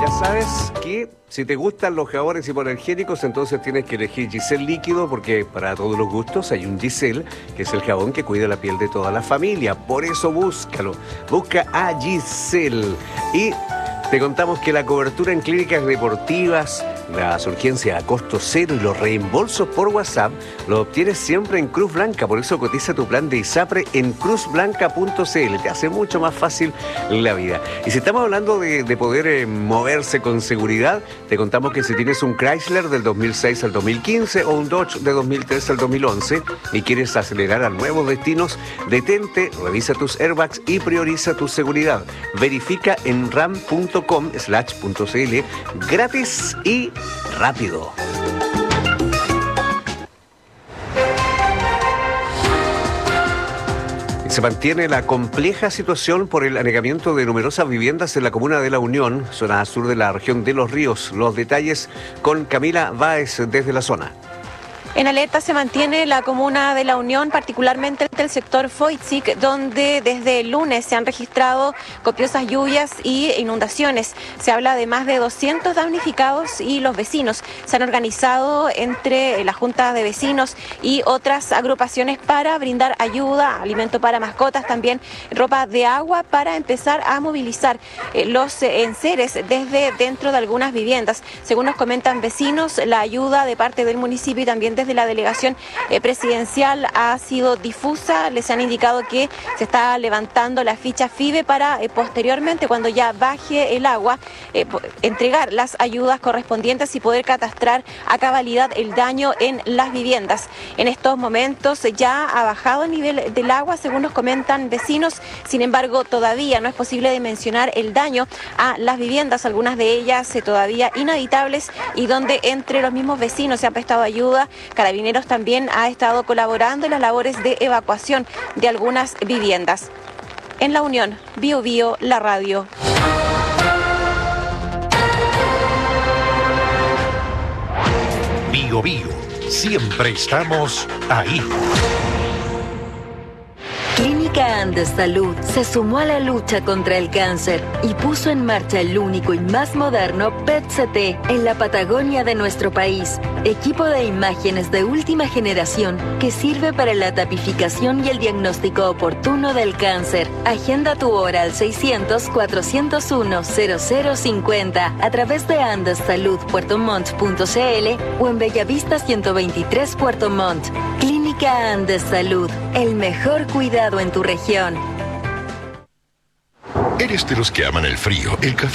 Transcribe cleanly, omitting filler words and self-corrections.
Ya sabes que si te gustan los jabones hipoalergénicos, entonces tienes que elegir Giselle líquido, porque para todos los gustos hay un Giselle, que es el jabón que cuida la piel de toda la familia. Por eso búscalo, busca a Giselle. Y te contamos que la cobertura en clínicas deportivas, las urgencias a costo cero y los reembolsos por WhatsApp lo obtienes siempre en Cruz Blanca. Por eso cotiza tu plan de ISAPRE en cruzblanca.cl. Te hace mucho más fácil la vida. Y si estamos hablando de poder moverse con seguridad, te contamos que si tienes un Chrysler del 2006 al 2015 o un Dodge de 2003 al 2011 y quieres acelerar a nuevos destinos, detente, revisa tus airbags y prioriza tu seguridad. Verifica en ram.com/.cl, gratis y rápido. Se mantiene la compleja situación por el anegamiento de numerosas viviendas en la comuna de La Unión, zona sur de la región de Los Ríos. Los detalles con Camila Báez desde la zona. En alerta se mantiene la comuna de La Unión, particularmente el sector Foitzik, donde desde el lunes se han registrado copiosas lluvias y inundaciones. Se habla de más de 200 damnificados y los vecinos se han organizado entre la Junta de Vecinos y otras agrupaciones para brindar ayuda, alimento para mascotas, también ropa de agua, para empezar a movilizar los enseres desde dentro de algunas viviendas. Según nos comentan vecinos, la ayuda de parte del municipio y también desde la delegación presidencial ha sido difusa. Les han indicado que se está levantando la ficha FIBE para posteriormente, cuando ya baje el agua, entregar las ayudas correspondientes y poder catastrar a cabalidad el daño en las viviendas. En estos momentos ya ha bajado el nivel del agua, según nos comentan vecinos. Sin embargo, todavía no es posible dimensionar el daño a las viviendas, algunas de ellas todavía inhabitables, y donde entre los mismos vecinos se ha prestado ayuda. Carabineros también ha estado colaborando en las labores de evacuación de algunas viviendas. En La Unión, Bio Bio, la radio. Bio Bio, siempre estamos ahí. Clínica Andes Salud se sumó a la lucha contra el cáncer y puso en marcha el único y más moderno PET-CT en la Patagonia de nuestro país. Equipo de imágenes de última generación que sirve para la tipificación y el diagnóstico oportuno del cáncer. Agenda tu hora al 600-401-0050 a través de andessaludpuertomont.cl o en Bellavista 123 Puerto Montt. Clínica Andes Salud, el mejor cuidado en tu región. ¿Eres de los que aman el frío, el café